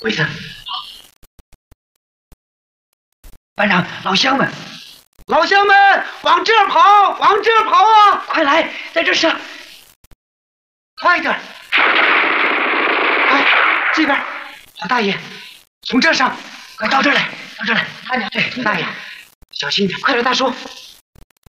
位子。班长，老乡们，老乡们，往这儿跑，往这儿跑啊！快来，在这上，快点！哎，这边，老大爷，从这上，快到这儿来，到这儿来，慢点，对，大爷，小心点，快点，大叔。